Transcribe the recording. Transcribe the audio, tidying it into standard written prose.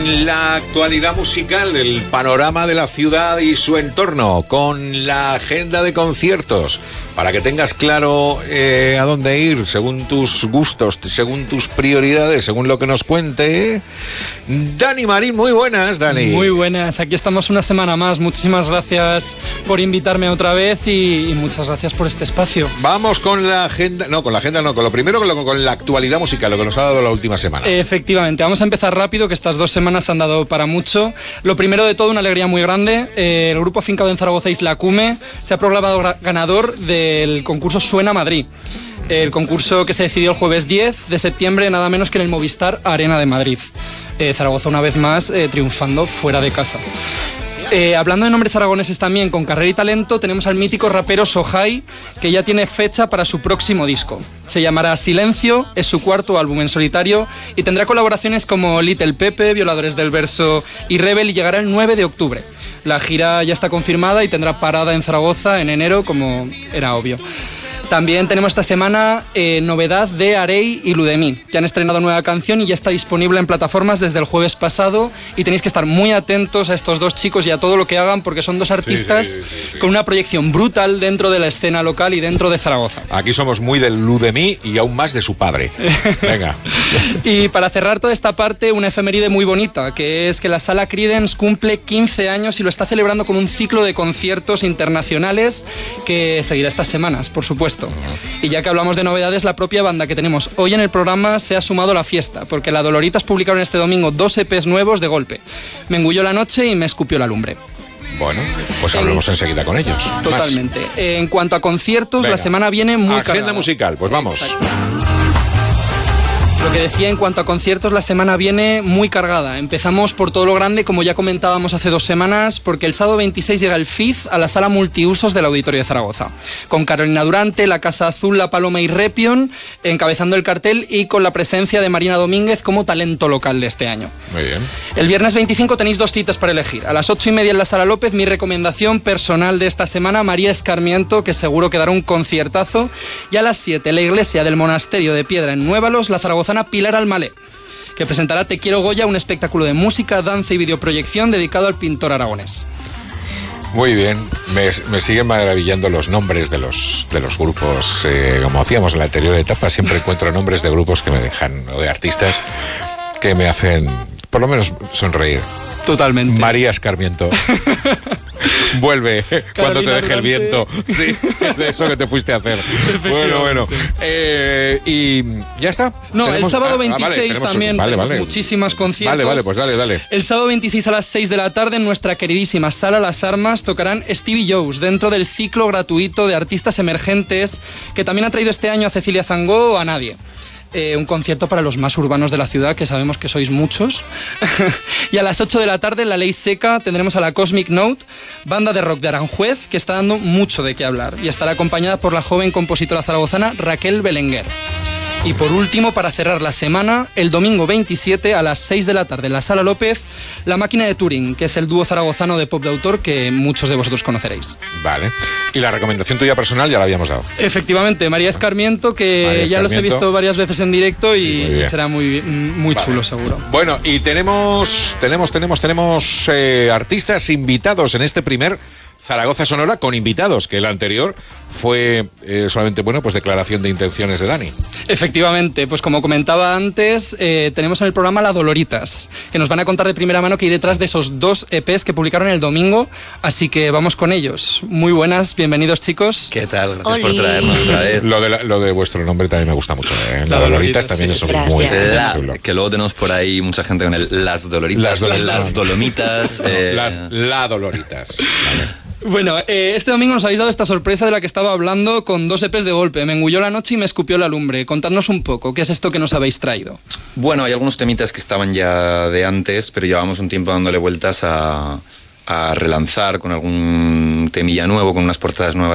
La actualidad musical, el panorama de la ciudad y su entorno, con la agenda de conciertos, para que tengas claro a dónde ir, según tus gustos, según tus prioridades, según lo que nos cuente Dani Marín. Muy buenas, Dani. Muy buenas, aquí estamos una semana más. Muchísimas gracias por invitarme otra vez y muchas gracias por este espacio. Vamos con la agenda, con lo primero, con la actualidad musical, lo que nos ha dado la última semana. Efectivamente, vamos a empezar rápido, que estas 2 semanas han dado para mucho. Lo primero de todo, una alegría muy grande. El grupo afincado en Zaragoza, Isla Cume, se ha proclamado ganador del concurso Suena Madrid. El concurso que se decidió el jueves 10 de septiembre, nada menos que en el Movistar Arena de Madrid. Zaragoza una vez más triunfando fuera de casa. Hablando de nombres aragoneses también, con carrera y talento, tenemos al mítico rapero Sohai, que ya tiene fecha para su próximo disco. Se llamará Silencio, es su 4º álbum en solitario y tendrá colaboraciones como Little Pepe, Violadores del Verso y Rebel, y llegará el 9 de octubre. La gira ya está confirmada y tendrá parada en Zaragoza en enero, como era obvio. También tenemos esta semana novedad de Arey y Ludemí, que han estrenado nueva canción y ya está disponible en plataformas desde el jueves pasado, y tenéis que estar muy atentos a estos 2 chicos y a todo lo que hagan, porque son 2 artistas con una proyección brutal dentro de la escena local y dentro de Zaragoza. Aquí somos muy del Ludemí y aún más de su padre. Venga. Y para cerrar toda esta parte, una efeméride muy bonita, que es que la Sala Creedence cumple 15 años y lo está celebrando con un ciclo de conciertos internacionales que seguirá estas semanas, por supuesto. Y ya que hablamos de novedades, la propia banda que tenemos hoy en el programa se ha sumado a la fiesta, porque la Doloritas publicaron este domingo 2 EPs nuevos de golpe. Me engulló la noche y me escupió la lumbre. Bueno, pues hablemos enseguida con ellos. Totalmente. En cuanto a conciertos, venga, la semana viene muy cargada. Agenda musical, pues vamos. Exacto. Lo que decía, en cuanto a conciertos, la semana viene muy cargada. Empezamos por todo lo grande, como ya comentábamos hace 2 semanas, porque el sábado 26 llega el FIZ a la sala multiusos del Auditorio de Zaragoza, con Carolina Durante, La Casa Azul, La Paloma y Repion encabezando el cartel, y con la presencia de Marina Domínguez como talento local de este año. Muy bien. El viernes 25 tenéis 2 citas para elegir. A las 8:30 en la Sala López, mi recomendación personal de esta semana, María Escarmiento, que seguro que dará un conciertazo. Y a las 7, la iglesia del Monasterio de Piedra en Nuévalos, la zaragozana Pilar Almalé, que presentará Te Quiero Goya, un espectáculo de música, danza y videoproyección dedicado al pintor aragonés. Muy bien, me siguen maravillando los nombres de los grupos. Como hacíamos en la anterior etapa, siempre encuentro nombres de grupos que me dejan, o de artistas que me hacen, por lo menos, sonreír. Totalmente. María Escarmiento. Vuelve cuando te deje el viento. Sí, de eso que te fuiste a hacer. Bueno. ¿Y ya está? No, ¿Tenemos? el sábado 26 también tenemos muchísimas conciertos. Vale, pues dale. El sábado 26 a las 6 de la tarde en nuestra queridísima Sala Las Armas tocarán Stevie Joes, dentro del ciclo gratuito de artistas emergentes que también ha traído este año a Cecilia Zangó o a Nadie. Un concierto para los más urbanos de la ciudad, que sabemos que sois muchos. Y a las 8 de la tarde en La Ley Seca tendremos a la Cosmic Note, banda de rock de Aranjuez, que está dando mucho de qué hablar, y estará acompañada por la joven compositora zaragozana Raquel Belenguer. Y por último, para cerrar la semana, el domingo 27 a las 6 de la tarde en la Sala López, La Máquina de Turing, que es el dúo zaragozano de pop de autor que muchos de vosotros conoceréis. Vale. Y la recomendación tuya personal ya la habíamos dado. Efectivamente, María Escarmiento, que ya los he visto varias veces en directo y será muy chulo, seguro. Bueno, y tenemos artistas invitados en este primer Zaragoza Sonora, con invitados, que el anterior fue solamente, pues declaración de intenciones de Dani. Efectivamente, pues como comentaba antes, tenemos en el programa La Doloritas, que nos van a contar de primera mano qué hay detrás de esos 2 EPs que publicaron el domingo, así que vamos con ellos. Muy buenas, bienvenidos, chicos. ¿Qué tal? Gracias por traernos otra vez. Lo de vuestro nombre también me gusta mucho. La Doloritas también es muy chulo. Que luego tenemos por ahí mucha gente con Las Doloritas, las Dolomitas. La Doloritas. Vale. Bueno, este domingo nos habéis dado esta sorpresa de la que estaba hablando, con 2 EPs de golpe. Me engulló la noche y me escupió la lumbre. Contadnos un poco, ¿qué es esto que nos habéis traído? Bueno, hay algunos temitas que estaban ya de antes, pero llevamos un tiempo dándole vueltas a relanzar con algún temilla nuevo, con unas portadas nuevas